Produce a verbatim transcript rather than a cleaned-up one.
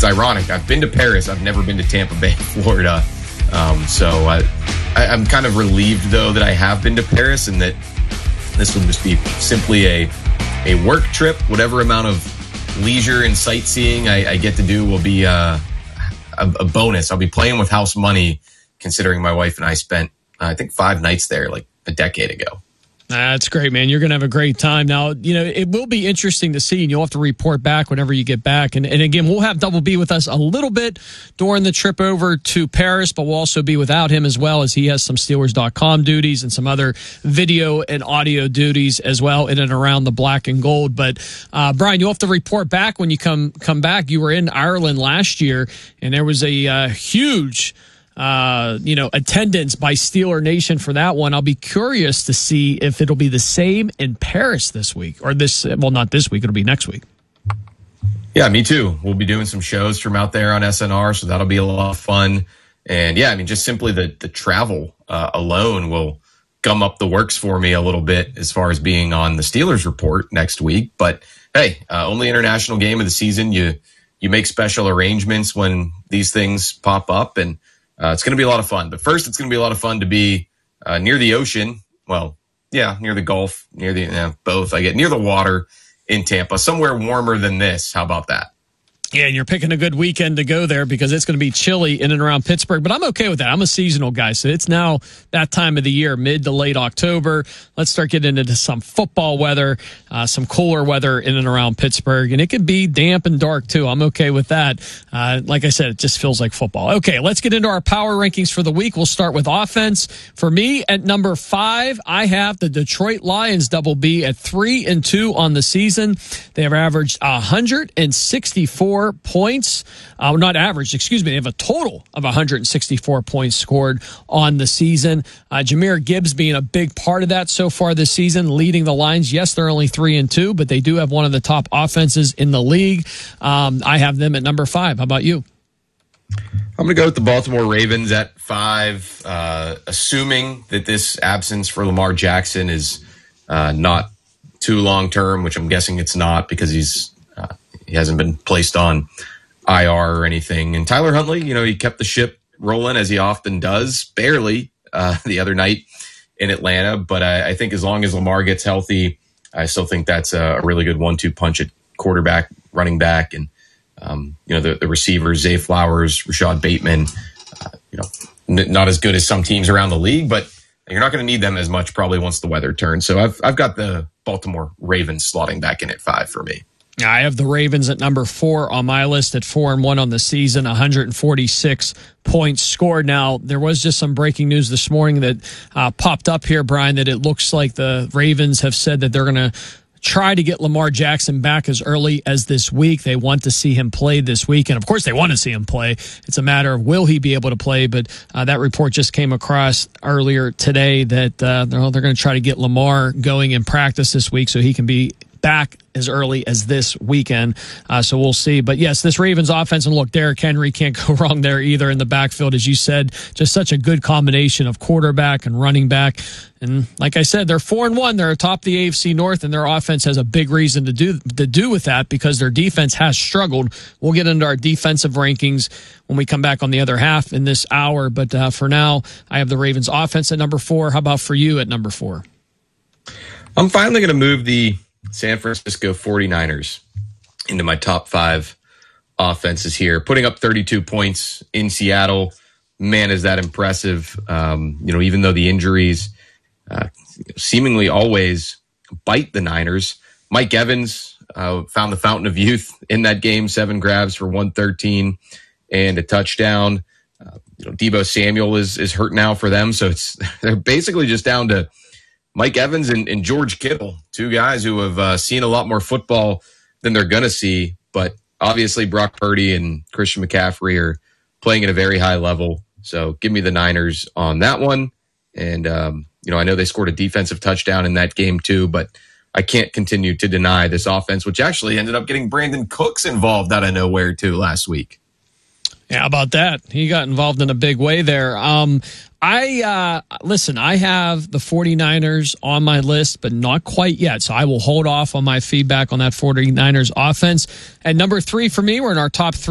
it's ironic. I've been to Paris. I've never been to Tampa Bay, Florida. Um, so I, I, I'm kind of relieved, though, that I have been to Paris and that this will just be simply a a work trip. Whatever amount of leisure and sightseeing I, I get to do will be uh, a, a bonus. I'll be playing with house money, considering my wife and I spent, uh, I think, five nights there like a decade ago. That's great, man. You're going to have a great time. Now, you know, it will be interesting to see, and you'll have to report back whenever you get back. And, and again, we'll have Double B with us a little bit during the trip over to Paris, but we'll also be without him as well, as he has some Steelers dot com duties and some other video and audio duties as well in and around the black and gold. But, uh, Brian, you'll have to report back when you come come back. You were in Ireland last year, and there was a uh, huge uh, you know, attendance by Steeler Nation for that one. I'll be curious to see if it'll be the same in Paris this week or this, well, not this week. It'll be next week. Yeah, me too. We'll be doing some shows from out there on S N R, so that'll be a lot of fun. And yeah, I mean, just simply the, the travel uh, alone will gum up the works for me a little bit as far as being on the Steelers report next week. But hey, uh, only international game of the season. You, you make special arrangements when these things pop up, and Uh, it's going to be a lot of fun. But first, it's going to be a lot of fun to be uh, near the ocean. Well, yeah, near the Gulf, near the, uh, both. I get near the water in Tampa, somewhere warmer than this. How about that? Yeah, and you're picking a good weekend to go there because it's going to be chilly in and around Pittsburgh. But I'm okay with that. I'm a seasonal guy, so it's now that time of the year, mid to late October. Let's start getting into some football weather, uh, some cooler weather in and around Pittsburgh. And it could be damp and dark, too. I'm okay with that. Uh, like I said, it just feels like football. Okay, let's get into our power rankings for the week. We'll start with offense. For me, at number five, I have the Detroit Lions, Double B, at three and two on the season. They have averaged one hundred sixty-four points, uh, not average, excuse me. They have a total of one hundred sixty-four points scored on the season. Uh, Jahmyr Gibbs being a big part of that so far this season, leading the Lions. Yes, they're only three and two, but they do have one of the top offenses in the league. Um, I have them at number five. How about you? I'm going to go with the Baltimore Ravens at five, uh, assuming that this absence for Lamar Jackson is uh, not too long term, which I'm guessing it's not because he's uh, he hasn't been placed on I R or anything. And Tyler Huntley, you know, he kept the ship rolling as he often does, barely uh, the other night in Atlanta. But I, I think as long as Lamar gets healthy, I still think that's a really good one two punch at quarterback, running back, and um, you know, the, the receivers, Zay Flowers, Rashad Bateman, uh, you know, n- not as good as some teams around the league, but you're not going to need them as much probably once the weather turns. So I've I've got the Baltimore Ravens slotting back in at five for me. I have the Ravens at number four on my list at four and one on the season, one hundred forty-six points scored. Now, there was just some breaking news this morning that uh, popped up here, Brian, that it looks like the Ravens have said that they're going to try to get Lamar Jackson back as early as this week. They want to see him play this week. And of course, they want to see him play. It's a matter of will he be able to play. But uh, that report just came across earlier today that uh, they're, they're going to try to get Lamar going in practice this week so he can be back as early as this weekend. Uh, so we'll see. But yes, this Ravens offense, and look, Derrick Henry can't go wrong there either in the backfield. As you said, just such a good combination of quarterback and running back. And like I said, they're four and one. They're atop the A F C North, and their offense has a big reason to do to do with that because their defense has struggled. We'll get into our defensive rankings when we come back on the other half in this hour. But uh, for now, I have the Ravens offense at number four. How about for you at number four? I'm finally going to move the San Francisco forty-niners into my top five offenses here, putting up thirty-two points in Seattle. Man, is that impressive. Um, you know, even though the injuries uh, seemingly always bite the Niners, Mike Evans uh, found the fountain of youth in that game, seven grabs for one thirteen and a touchdown. Uh, you know, Deebo Samuel is, is hurt now for them. So it's, they're basically just down to Mike Evans and, and George Kittle, two guys who have uh, seen a lot more football than they're going to see. But obviously Brock Purdy and Christian McCaffrey are playing at a very high level. So give me the Niners on that one. And, um, you know, I know they scored a defensive touchdown in that game too, but I can't continue to deny this offense, which actually ended up getting Brandon Cooks involved out of nowhere too last week. Yeah, how about that? He got involved in a big way there. Um, I uh, listen, I have the forty-niners on my list, but not quite yet. So I will hold off on my feedback on that forty-niners offense. At number three for me, we're in our top three.